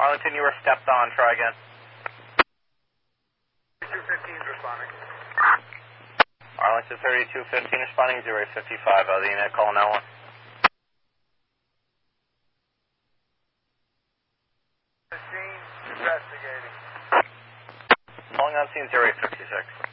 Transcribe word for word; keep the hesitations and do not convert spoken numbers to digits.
Arlington, you were stepped on. Try again. two fifteen is responding. Arlington thirty-two fifteen responding, zero eight fifty-five. Other unit, call nine one. fifteen, investigating. Calling on scene zero eight fifty-six.